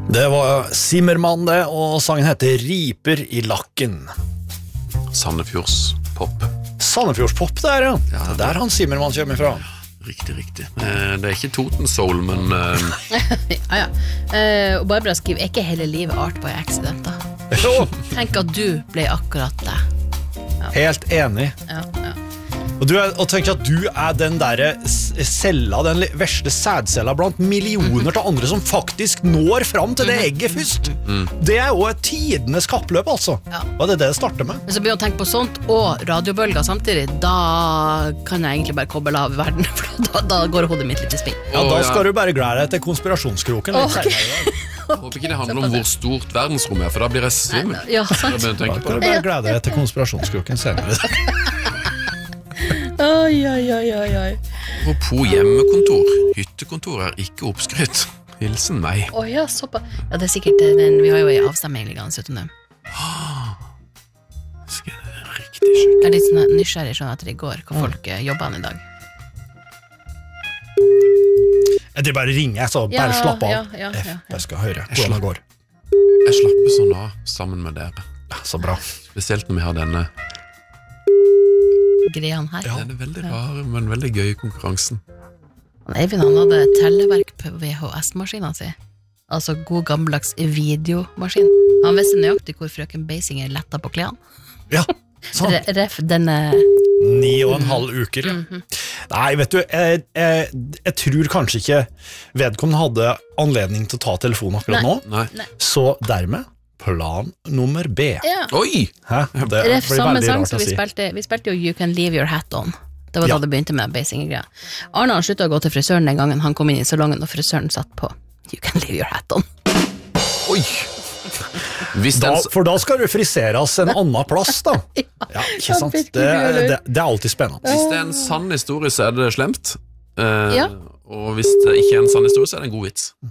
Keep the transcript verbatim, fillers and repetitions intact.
Det var Zimmermann det, og sangen heter Riper i lakken. Sandefjords pop. Sandefjords pop der, ja. Ja, det er der han Zimmermann kommer fra. Riktig, riktig. Eh, det er ikke Toten Soul, men... Eh... ja, ja. Eh, og Barbara skriver, er ikke hele livet art by accident da? Tenk at du ble akkurat det. Ja. Helt enig. Ja, ja. Og, du er, og tenk at du er den der cella, den verste sædcella blant millioner til andre som faktisk når fram til det egget først. Mm. Det er jo et tidenes kappløp, altså. Ja. Og det er det det starter med. Hvis jeg begynner å tenke på sånt, og radiobølger samtidig, da kan jeg egentlig bare koble av verden, for da, da går hodet mitt litt i spinn. Ja, da skal du bare glede deg til konspirasjonskroken litt okay. senere. Jeg håper ikke det handler om hvor stort verdensrom er, for da blir jeg svimmel. Ja, sant. Da kan du bare glede deg til konspirasjonskroken senere. Oi, oi, oi, oi, oi. Apropos hjemmekontor. Hyttekontor er ikke oppskrytt. Hilsen meg. Å oh, ja, såpass. Ja, det er sikkert den, vi har jo en avstemming liggende uten dem. Skal jeg riktig sjekke? Jeg er litt sånn nysgjerrig sånn etter i går, hvor folk mm. jobber i dag. Det bare ringer, så bare ja, slapp av. Ja, ja, ja, ja. Jeg skal høre hvordan det går. Jeg slapper sånn av sammen med dere. Ja, så bra. Spesielt når vi har denne greien her. Ja. Det er veldig rar, men veldig gøy konkurransen. Eivind, han hadde telleverk på V H S-maskinen sin. Altså god gammeldags videomaskin. Han visste nøyaktig hvor frøken Beisinger letta på klærne. Ja, sånn. Ref denne... Ni og en halv uker. Mm-hmm. Nei, vet du, jeg, jeg, jeg tror kanskje ikke vedkommende hadde anledning til å ta telefonen akkurat Nei. nå. Nei. Så dermed plan nummer B. Ja. Oi! Hæ? Det Ref blir samme veldig sang rart som å vi si. spilte. Vi spilte jo You Can Leave Your Hat On. Det var Ja. da det begynte med Beisinger-greia. Arne han sluttet å gå til frisøren den gangen han kom inn i salongen, og frisøren satt på You Can Leave Your Hat On. Oi! Hvis Da, den... for da skal du friseres en annen plass, da. Ja, ikke sant? Det, det, det er alltid spennende. Hvis det er en sann historie, så er det slemt. Eh, Ja. Og hvis det ikke er en sann historie, så er det en god vits.